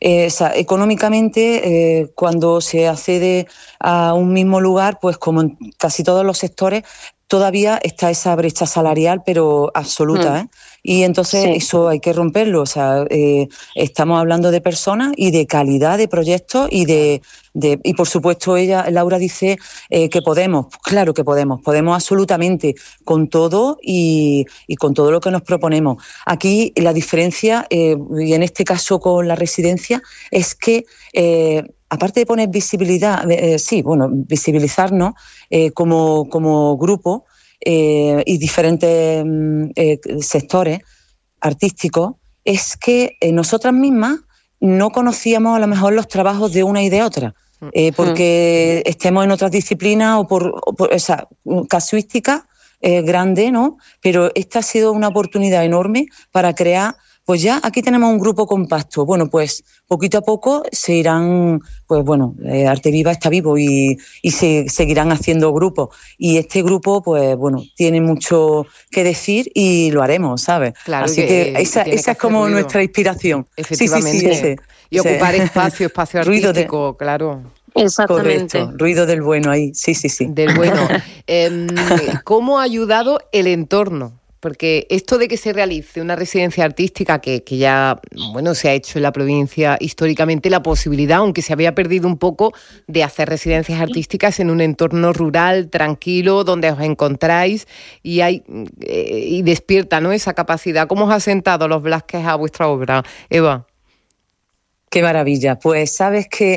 O sea, económicamente, cuando se accede a un mismo lugar, pues como en casi todos los sectores, todavía está esa brecha salarial, pero absoluta, ¿eh? Y entonces eso hay que romperlo. O sea, estamos hablando de personas y de calidad de proyectos y y por supuesto Laura dice que podemos. Claro que podemos absolutamente con todo y con todo lo que nos proponemos. Aquí la diferencia, y en este caso con la residencia, es que aparte de poner visibilidad, visibilizarnos como grupo y diferentes sectores artísticos, es que nosotras mismas no conocíamos a lo mejor los trabajos de una y de otra, porque estemos en otras disciplinas o por esa casuística grande, ¿no? Pero esta ha sido una oportunidad enorme para crear. Pues ya aquí tenemos un grupo compacto. Bueno, pues poquito a poco se irán, pues bueno, Arte Viva está vivo y se seguirán haciendo grupos. Y este grupo, pues bueno, tiene mucho que decir y lo haremos, ¿sabes? Claro. Así que esa es como ruido. Nuestra inspiración. Efectivamente. Sí. Y ocupar espacio artístico, claro. Exactamente. Correcto, ruido del bueno ahí, sí. Del bueno. ¿Cómo ha ayudado el entorno? Porque esto de que se realice una residencia artística que ya, bueno, se ha hecho en la provincia históricamente, la posibilidad, aunque se había perdido un poco, de hacer residencias artísticas en un entorno rural, tranquilo, donde os encontráis y despierta, ¿no?, esa capacidad. ¿Cómo os ha sentado los Blázquez a vuestra obra, Eva? Qué maravilla. Pues sabes que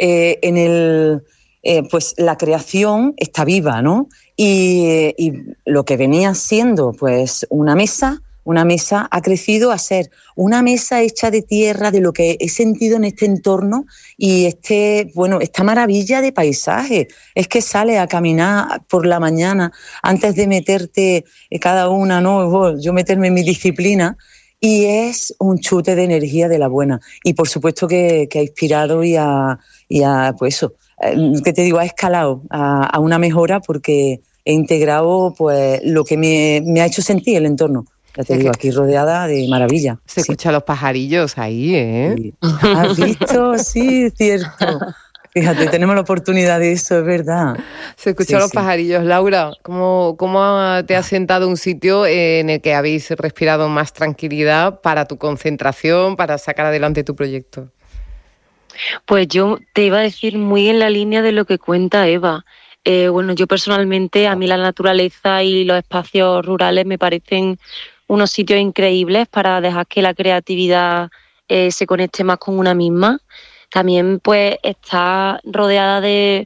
pues la creación está viva, ¿no? Y lo que venía siendo pues una mesa ha crecido a ser una mesa hecha de tierra, de lo que he sentido en este entorno y esta maravilla de paisaje. Es que sales a caminar por la mañana antes de meterte cada una, ¿no? Yo meterme en mi disciplina. Y es un chute de energía de la buena. Y por supuesto que ha inspirado y ha pues eso, que te digo, ha escalado a una mejora porque he integrado pues lo que me ha hecho sentir el entorno. Ya te digo, aquí rodeada de maravilla. Se escuchan los pajarillos ahí, ¿eh? Sí. ¿Has visto? Sí, es cierto. Fíjate, tenemos la oportunidad de eso, es verdad. Se escuchan los pajarillos. Laura, ¿cómo te has sentado un sitio en el que habéis respirado más tranquilidad para tu concentración, para sacar adelante tu proyecto? Pues yo te iba a decir muy en la línea de lo que cuenta Eva. Bueno, yo personalmente, a mí la naturaleza y los espacios rurales me parecen unos sitios increíbles para dejar que la creatividad se conecte más con una misma. También pues está rodeada de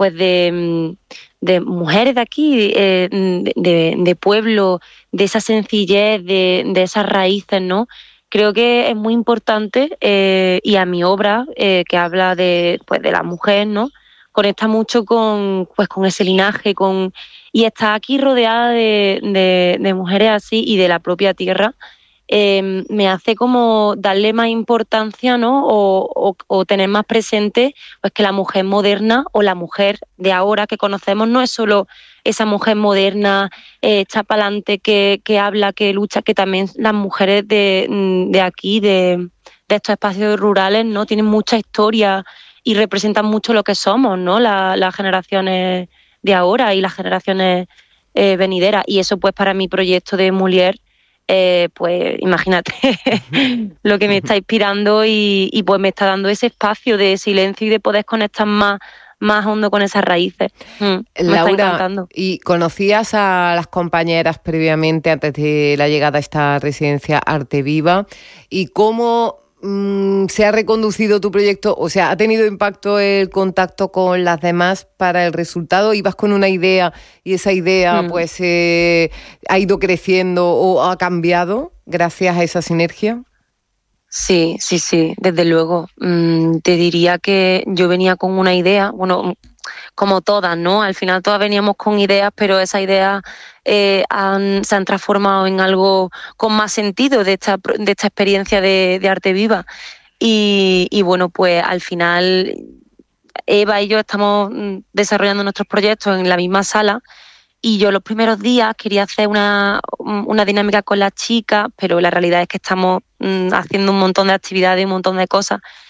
mujeres de aquí, de pueblo, de esa sencillez, de esas raíces, ¿no? Creo que es muy importante y a mi obra, que habla de la mujer, ¿no?, conecta mucho con ese linaje, y está aquí rodeada de mujeres así y de la propia tierra. Me hace como darle más importancia, ¿no?, o tener más presente pues que la mujer moderna o la mujer de ahora que conocemos no es solo esa mujer moderna hecha para adelante que habla, que lucha, que también las mujeres de aquí, de estos espacios rurales, ¿no?, tienen mucha historia y representan mucho lo que somos, ¿no?, las generaciones de ahora y las generaciones venideras. Y eso pues para mi proyecto de Mulier, pues imagínate lo que me está inspirando y pues me está dando ese espacio de silencio y de poder conectar más hondo con esas raíces. Laura, me está encantando. ¿Y conocías a las compañeras previamente, antes de la llegada a esta residencia Arte Viva? ¿Y cómo se ha reconducido tu proyecto? O sea, ¿ha tenido impacto el contacto con las demás para el resultado? ¿Ibas con una idea y esa idea pues ha ido creciendo o ha cambiado gracias a esa sinergia? Sí, desde luego. Te diría que yo venía con una idea, bueno, como todas, ¿no? Al final todas veníamos con ideas, pero esas ideas se han transformado en algo con más sentido de esta experiencia de Arte Viva. Y bueno, pues al final Eva y yo estamos desarrollando nuestros proyectos en la misma sala. Y yo los primeros días quería hacer una dinámica con las chicas, pero la realidad es que estamos haciendo un montón de actividades, un montón de cosas,